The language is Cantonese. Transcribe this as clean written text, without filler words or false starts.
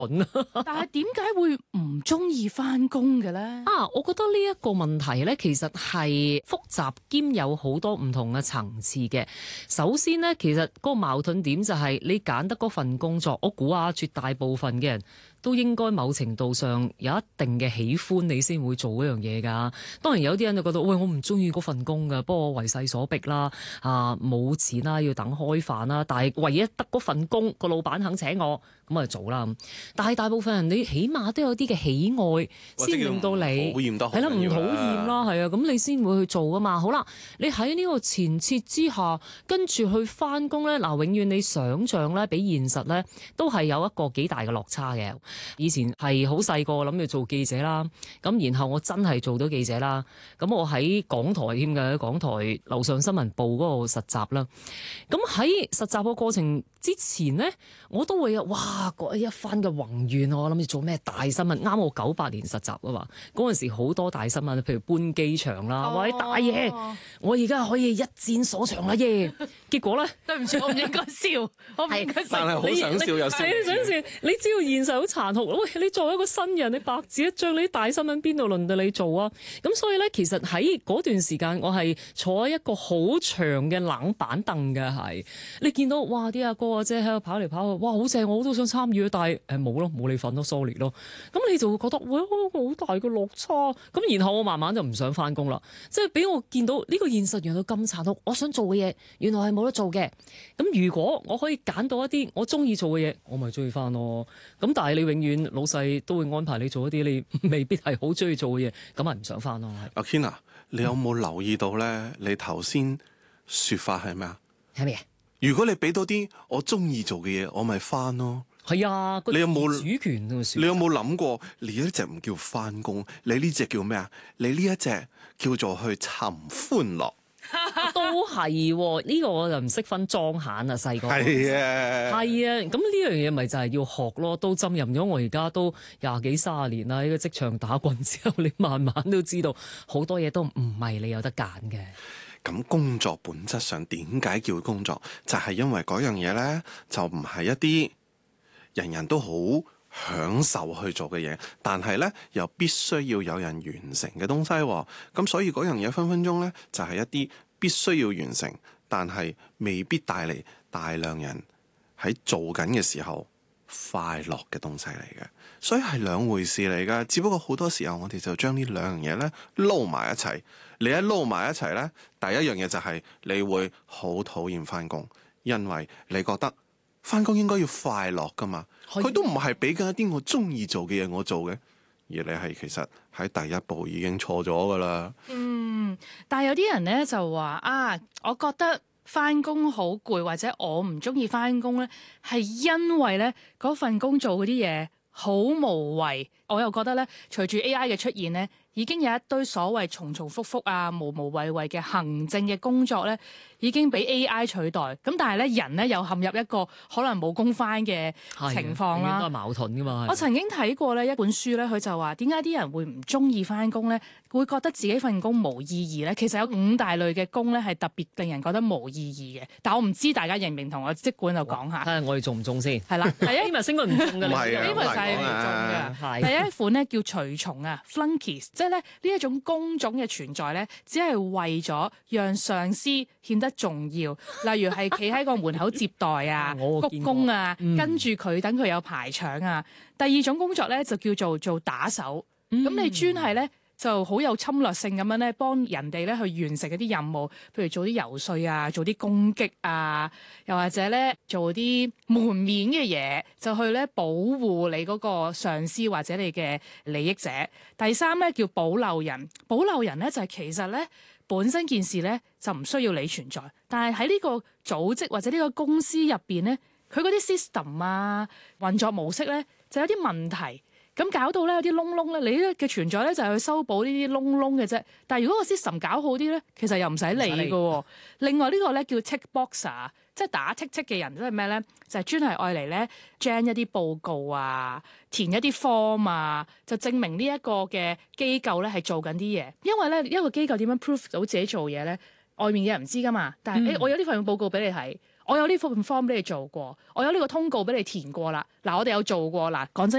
但係點解會唔中意返工嘅咧？ 我覺得呢一個問題咧，其實係複雜兼有好多唔同嘅層次嘅。首先咧，其實嗰個矛盾點就係你揀得嗰份工作，我估下絕大部分嘅人都應該某程度上有一定嘅喜歡你先會做嗰樣嘢㗎。當然有啲人就覺得，喂，我唔中意嗰份工㗎，不過我為勢所逼啦，冇錢啦，要等開飯啦，但係唯一得嗰份工，個老闆肯請我，咁就做啦。但係大部分人你起碼都有啲嘅喜愛，先令到你係啦，唔討厭啦，係啊，咁你先會去做啊嘛。好啦，你喺呢個前設之下，跟住去返工咧，永遠你想像咧，比現實咧都係有一個幾大嘅落差嘅。以前係好細個諗住做記者啦，咁然後我真係做到記者啦。咁我喺港台添嘅，港台樓上新聞部嗰度實習啦。咁喺實習個過程之前呢，我都會哇嗰一番嘅宏願，我諗住做咩大新聞。啱我98年實習啊嘛，嗰陣時好多大新聞，譬如搬機場啦，或者大嘢，我而家可以一戰所長啦耶！結果咧， 對唔住，我唔應該笑，我唔應該笑， 但係好想笑又笑。 想笑，你知道現實好殘酷。喂，你作為一個新人，你白紙一張，你啲大新聞邊度輪到你做啊？咁所以咧，其實喺嗰段時間，我係坐喺一個好長嘅冷板凳嘅，係你見到哇啲阿哥啊姐喺度跑嚟跑去，哇好正，我都想參與，但係冇你份咯 ，sorry 咯。咁你就會覺得喂，好大個落差。咁然後我慢慢就唔想翻工啦，即係俾我見到呢個現實原來咁殘酷，我想做嘅嘢原來係冇得做嘅。咁如果我可以揀到一啲我中意做嘅嘢，我咪中意翻咯。咁但係你永遠老細都會安排你做一啲你未必係好中意做嘅嘢，咁咪唔想翻咯。 阿 Ken，你有冇留意到咧？你頭先說法係咩啊？ 係咩？ 如果你俾到啲我中意做嘅嘢，我咪翻咯。 係啊， 你有冇主權？ 你有冇諗過？你呢隻唔叫翻工，你呢隻叫咩啊？你呢一隻叫做去尋歡樂。 都係喎，呢個我就唔識分裝閒啊，細個係啊， 係啊，咁呢樣嘢咪就係要學咯。都浸淫咗我而家都20幾30年啦，喺個職場打滾之後，你慢慢都知道好多嘢都唔係你有得揀嘅。 咁工作本質上點解叫工作？就係因為嗰樣嘢咧，就唔係一啲人人都好享受去做嘅嘢，但係咧又必須要有人完成嘅東西喎。咁所以嗰樣嘢分分鐘咧就係一啲必須要完成，但係未必帶嚟大量人喺做緊嘅時候快樂嘅東西嚟嘅。所以係兩回事嚟㗎。只不過好多時候我哋就將呢兩樣嘢咧撈埋一齊。你一撈埋一齊咧，第一樣嘢就係你會好討厭返工，因為你覺得返工應該要快樂㗎嘛。佢都唔係俾緊一啲我中意做嘅嘢我做嘅，而你係其實喺第一步已經錯咗㗎啦。 但係有啲人咧就話我覺得返工好攰，或者我唔中意返工咧，係因為咧嗰份工做嗰啲嘢好無謂。我又覺得咧，隨住 AI 嘅出現咧，已經有一堆所謂重重複複無謂謂嘅行政嘅工作咧，已經俾 AI 取代。咁但係咧，人咧又陷入一個可能冇工返嘅情況啦。 都係矛盾㗎嘛。 我曾經睇過咧一本書咧，佢就話點解啲人會唔中意返工咧？會覺得自己份工冇意義咧。其實有5大類嘅工咧係特別令人覺得冇意義嘅。但我唔知大家認唔認同，我即管就講下。 睇下我哋中唔中先。係啦，第一呢咪升佢唔中㗎。 唔係啊， 呢個就係唔中嘅。第一款咧叫隨從flunkies， 即係咧呢一種工種嘅存在咧，只係為咗讓上司顯得重要。例如係企喺個門口接待鞠躬跟住佢等佢有排場啊。第二種工作咧就叫做打手，咁你專係咧就好有侵略性咁樣咧，幫人哋咧去完成一啲任務，譬如做啲游說做啲攻擊又或者咧做啲門面嘅嘢，就去咧保護你嗰個上司或者你嘅利益者。第三咧叫保留人，保留人咧就係其實咧本身件事咧就唔需要你存在，但係喺呢個組織或者呢個公司入邊咧，佢嗰啲 system 運作模式咧就有啲問題。咁搞到咧有啲窿窿咧，你咧嘅存在咧就係去修補呢啲窿窿嘅啫。但係如果個 system 搞好啲咧，其實又唔使理嘅喎。另外呢個咧叫 tick boxer，即係打 tick tick 嘅人，即係咩咧？就係專係愛嚟咧 gen 一啲報告填一啲 form 就證明呢一個嘅機構咧係做緊啲嘢。因為咧一個機構點樣 prove 到自己做嘢咧，外面嘅人唔知噶嘛。但係我有呢份報告俾你睇。 我有呢份 form 俾你做過，我有呢個通告俾你填過啦。嗱，我哋有做過啦。講真